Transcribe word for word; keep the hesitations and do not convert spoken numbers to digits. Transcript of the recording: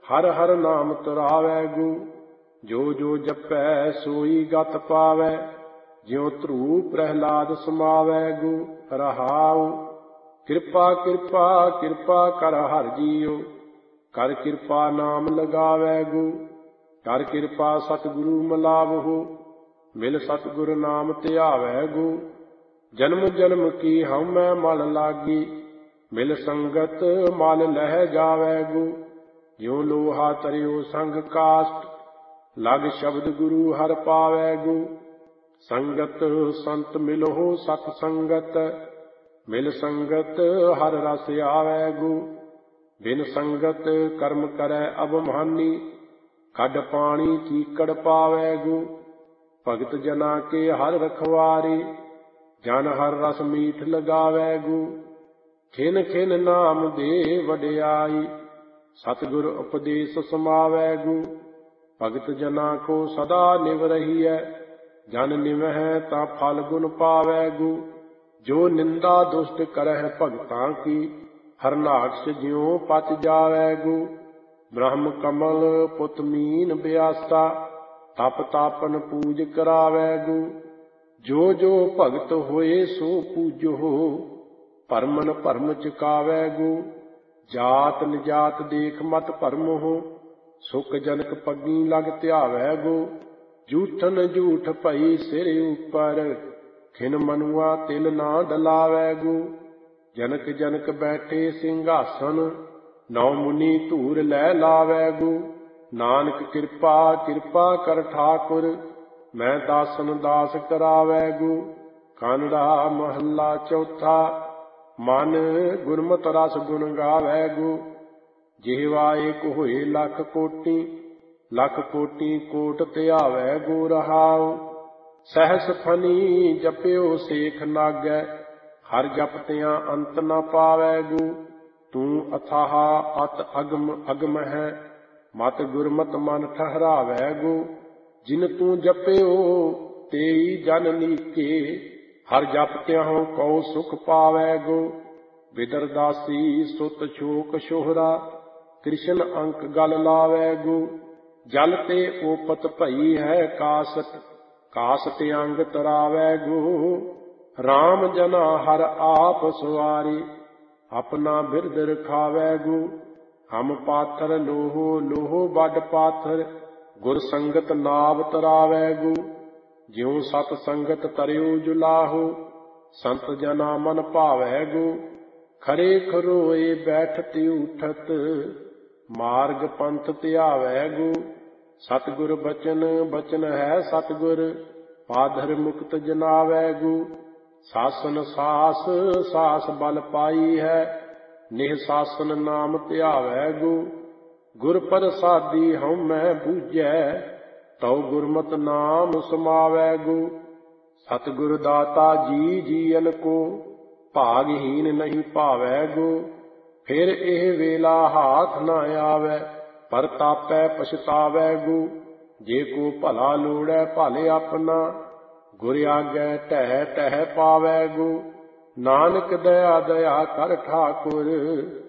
हर हर नाम तुरावै गु। जो जो जपै सोई गत पावै, ज्यों ध्रुव प्रहलाद समावै गु। रहाउ कृपा कृपा कृपा कर हर जियो, कर कृपा नाम लगावै गु। कर कृपा सतगुरु मिलावहु, मिल सतगुरु नाम ध्यावै गु। जन्म जन्म की हमै मल लागी, मिल संगत मल लह जावै गु। ज्यों लोहा तरियो संग काष्ट, लग शब्द गुरु हर पावै गु। संगत संत मिलहो सत संगत, मिल संगत हर रस आवै गु। बिन संगत कर्म करै अबमानी, खड पानी चीकड़ पावै गु। भगत जना के हर रखवारे, जन हर रस मीठ लगावै गु। खिन खिन नाम दे वडियाई, सतगुर उपदेश समावै गु। भगत जना को सदा निव रहियै, जन निवह ता फल गुण पावै गु। जो निंदा दुष्ट करह भगतां की, हरनाक्ष ज्यों पच जावै गु। ब्रह्म कमल पुत मीन ब्यासा, तप तापन पूज करावै गु। जो जो भगत होए सो पूजो, भरमन भरम चुकावै गु। जात निजात देख मत भरमो, सुख जनक पगी लग ध्यावै गु। जूठन जूठ भई सिर ऊपर, खिन मनुआ तिल ना डलावै गु। जनक जनक बैठे सिंहासन, नौ मुनि धूर लै लावै गु। नानक कृपा कृपा कर ठाकुर, मैं दासन दास करावै गु। कानड़ा महला चौथा, मन गुरमत रस गुण गावै गु। जिहवा एक होए लख कोटि, लख कोटि कोट ध्यावै गु। रहाउ सहस फनी जपियो सेख नागै, हर जपतियां अंत न पावै गु। तू अथाह अत अगम अगम है, मत गुरमत मन ठहरावै गु। जिन तू जपियो तेई जन नीके, हर जपतियां कौ सुख पावै गु। बिदरदासी सुत शोक शोहरा, कृष्ण अंक गल लावै गु। जल ते ओपत भई है कासट, कासट अंग तरावै गु। राम जना हर आप सवारी, अपना बिरद रखावै गु। हम पाथर लोहो लोहो बड पाथर, गुर संगत नाव तरावै गु। ज्यों सत संगत तरियो जुलाहो, संत जना मन भावै गु। खरे खरोए बैठत उठत, मार्ग पंथ ध्यावै गु। सतगुर बचन बचन है सतगुर, पाधर मुक्त जनावै गु। सासन सास सास बल पाई है, निह सासन नाम ध्यावै गु। गुर प्रसादी हउमੈ बूझै, तौ गुरमत नाम समावै गु। सतगुर दाता जी जीवन को, भागहीन नहीं भावै गु। फिर एह वेला हाथ न आवै, परतापै पछतावै गु। जे को भला लोड़ै भले अपना, गुर आगै टह टह पावै गु। नानक दया दया कर ठाकुर,